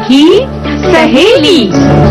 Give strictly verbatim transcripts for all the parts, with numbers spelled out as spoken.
सखी सहेली।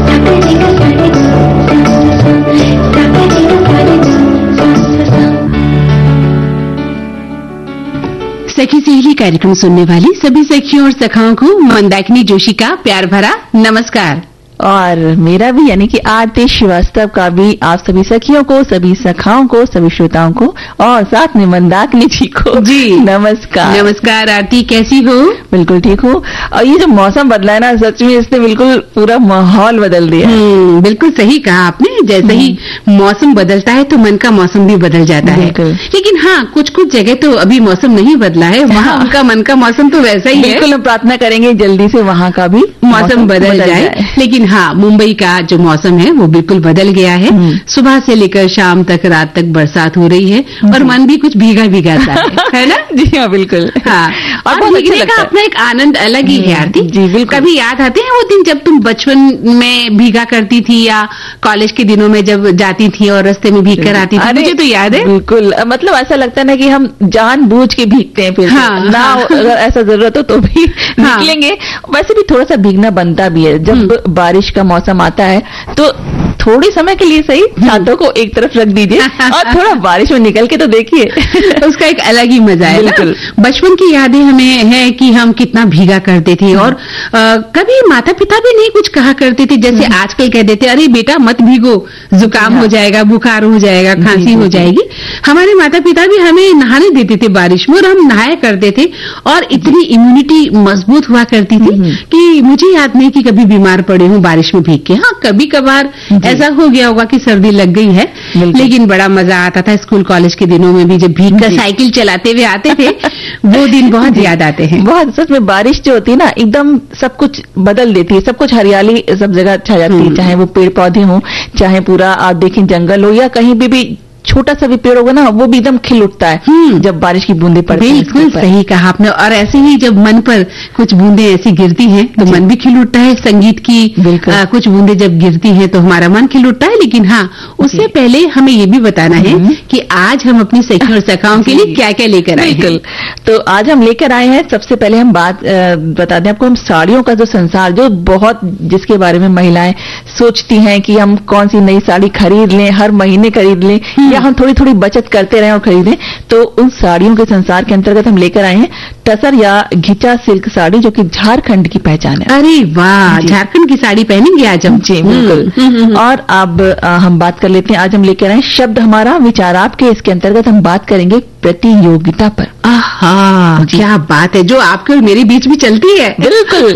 सखी सहेली कार्यक्रम सुनने वाली सभी सखियों और सखाओं को मंदाकिनी जोशी का प्यार भरा नमस्कार। और मेरा भी यानी कि आरती श्रीवास्तव का भी आप सभी सखियों को, सभी सखाओं को, सभी श्रोताओं को और साथ में मंदाकिनी जी को जी नमस्कार। नमस्कार आरती, कैसी हो? बिल्कुल ठीक हूँ। और ये जो मौसम बदला है ना, सच में इसने बिल्कुल पूरा माहौल बदल दिया। हम्म, बिल्कुल सही कहा आपने। जैसे ही मौसम बदलता है तो मन का मौसम भी बदल जाता है। लेकिन हाँ, कुछ कुछ जगह तो अभी मौसम नहीं बदला है, वहाँ उनका मन का मौसम तो वैसा ही है। बिल्कुल, हम प्रार्थना करेंगे जल्दी से वहाँ का भी मौसम बदल, बदल जाए, जाए। लेकिन हाँ, मुंबई का जो मौसम है वो बिल्कुल बदल गया है। सुबह से लेकर शाम तक, रात तक बरसात हो रही है और मन भी कुछ भीगा भीगा सा है, है ना? जी हाँ, बिल्कुल। हाँ, और, और भीगने का अपना एक आनंद अलग ही है आरती। जी बिल्कुल। कभी याद आते हैं वो दिन जब तुम बचपन में भीगा करती थी या कॉलेज के दिनों में जब जाती थी और रास्ते में भीग कर आती थी? मुझे तो याद है। बिल्कुल, मतलब ऐसा लगता है ना कि हम जानबूझ के भीगते हैं, फिर हाँ, ना हाँ, अगर ऐसा जरूरत हो तो भी हाँ, निकलेंगे। वैसे भी थोड़ा सा भीगना बनता भी है जब बारिश का मौसम आता है, तो थोड़ी समय के लिए सही छातों को एक तरफ रख दीजिए और थोड़ा बारिश में निकल के तो देखिए, उसका एक अलग ही मजा है। बिल्कुल, बचपन की यादें हमें है कि हम कितना भीगा करते थे और आ, कभी माता पिता भी नहीं कुछ कहा करते थे, जैसे आजकल कह देते अरे बेटा मत भीगो, जुकाम हो जाएगा, बुखार हो जाएगा, खांसी हो जाएगी। हमारे माता पिता भी हमें नहाने देते थे बारिश में और हम नहाया करते थे और इतनी इम्यूनिटी मजबूत हुआ करती थी कि मुझे याद नहीं कि कभी बीमार पड़े हूँ बारिश में भीग के। हाँ, कभी कभार ऐसा हो गया होगा कि सर्दी लग गई है, लेकिन बड़ा मजा आता था स्कूल कॉलेज के दिनों में भी, जब भीग कर साइकिल चलाते हुए आते थे। वो दिन बहुत याद आते हैं। बहुत, सच में बारिश जो होती है ना, एकदम सब कुछ बदल देती है, सब कुछ हरियाली सब जगह छा जाती है, चाहे वो पेड़ पौधे हो, चाहे पूरा आप देखें जंगल हो, या कहीं भी भी छोटा सा भी पेड़ होगा ना, वो भी एकदम खिल उठता है जब बारिश की बूंदें पड़ती हैं। बिल्कुल सही कहा आपने। और ऐसे ही जब मन पर कुछ बूंदें ऐसी गिरती हैं तो मन भी खिल उठता है। संगीत की आ, कुछ बूंदें जब गिरती हैं तो हमारा मन खिल उठता है। लेकिन हाँ, उससे पहले हमें ये भी बताना है कि आज हम अपनी सखी और सखाओं के लिए क्या क्या लेकर आए हैं। तो आज हम लेकर आए हैं, सबसे पहले हम बात बता दें आपको, हम साड़ियों का जो संसार, जो बहुत जिसके बारे में महिलाएं सोचती हैं कि हम कौन सी नई साड़ी खरीद लें, हर महीने खरीद लें या हम थोड़ी थोड़ी बचत करते रहें और खरीदें, तो उन साड़ियों के संसार के अंतर्गत हम लेकर आए हैं टसर या घिचा सिल्क साड़ी, जो कि झारखंड की पहचान है। अरे वाह, झारखंड की साड़ी पहनेंगे आज हम। जी बिल्कुल। और अब हम बात कर लेते हैं, आज हम लेकर आए शब्द हमारा विचार आपके, इसके अंतर्गत हम बात करेंगे प्रतियोगिता पर। आहा, क्या बात है, जो आपके और मेरे बीच भी चलती है। बिल्कुल।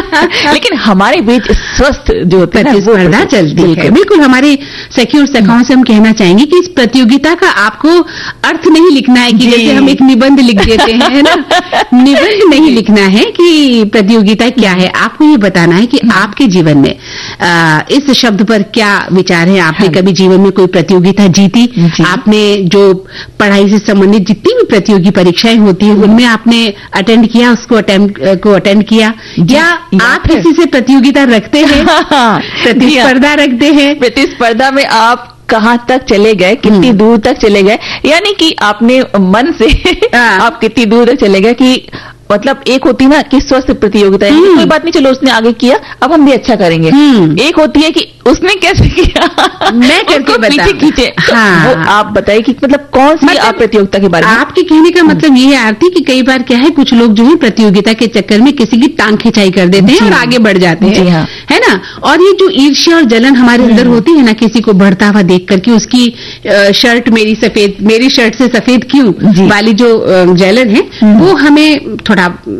लेकिन हमारे बीच स्वस्थ जो होता है प्रतिस्पर्धा चलती है। बिल्कुल, हमारे सखी और सखाओं से हम कहना चाहेंगे कि इस प्रतियोगिता का आपको अर्थ नहीं लिखना है कि जैसे हम एक निबंध लिख देते हैं, है ना? निबंध नहीं लिखना है कि प्रतियोगिता क्या है। आपको ये बताना है कि आपके जीवन में आ, इस शब्द पर क्या विचार है। आपने हाँ। कभी जीवन में कोई प्रतियोगिता जीती? आपने जो पढ़ाई से संबंधित जितनी भी प्रतियोगी परीक्षाएं होती है उनमें आपने अटेंड किया, उसको अटेम्प्ट को अटेंड किया, या आप किसी से प्रतियोगिता रखते हैं, प्रतिस्पर्धा रखते हैं? प्रतिस्पर्धा में आप कहाँ तक चले गए, कितनी दूर तक चले गए, यानी कि आपने मन से आप कितनी दूर तक चले गए, कि मतलब एक होती ना कि स्वस्थ प्रतियोगिता है, कोई बात नहीं, चलो उसने आगे किया, अब हम भी अच्छा करेंगे। एक होती है कि उसने कैसे किया, मैं करके बता, खींचे। हाँ। वो आप बताइए कि मतलब कौन सी मतलब आप प्रतियोगिता के बारे में? आपके कहने का मतलब ये है आरती कि कई बार क्या है, कुछ लोग जो है प्रतियोगिता के चक्कर में किसी की टांग खिंचाई कर देते हैं और आगे बढ़ जाते हैं, हाँ। है ना? और ये जो ईर्ष्या और जलन हमारे अंदर होती है ना, किसी को बढ़ता हुआ देख करके, उसकी शर्ट मेरी सफेद, मेरी शर्ट से सफेद क्यों वाली जो जलन है, वो हमें थोड़ा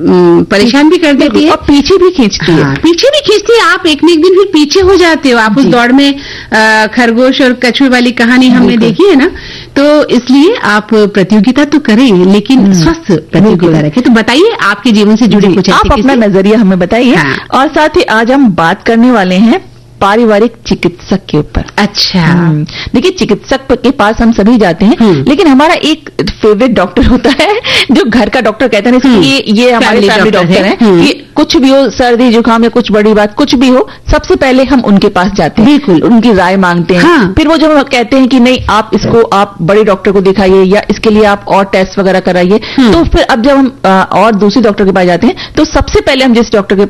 परेशान भी कर देती है और पीछे भी खींचती है। पीछे भी खींचती है। आप एक न एक दिन फिर पीछे हो जाते हो। आप उस दौड़ में खरगोश और कछुए वाली कहानी हमने देखी है ना, तो इसलिए आप प्रतियोगिता तो करें, लेकिन स्वस्थ प्रतियोगिता रखें। तो बताइए आपके जीवन से जुड़े कुछ, आप अपना नजरिया हमें बताइए। हाँ। और साथ ही आज हम बात करने वाले हैं पारिवारिक चिकित्सक के ऊपर। अच्छा, देखिए, चिकित्सक के पास हम सभी जाते हैं, लेकिन हमारा एक फेवरेट डॉक्टर होता है जो घर का डॉक्टर कहते हैं, ये ये हमारे फैमिली डॉक्टर हैं कि कुछ भी हो, सर्दी जुकाम या कुछ बड़ी बात कुछ भी हो, सबसे पहले हम उनके पास जाते हैं, बिल्कुल उनकी राय मांगते हैं। हाँ। फिर वो जब कहते हैं कि नहीं, आप इसको आप बड़े डॉक्टर को दिखाइए या इसके लिए आप और टेस्ट वगैरह कराइए, तो फिर अब जब हम और दूसरे डॉक्टर के पास जाते हैं तो सबसे पहले हम जिस डॉक्टर के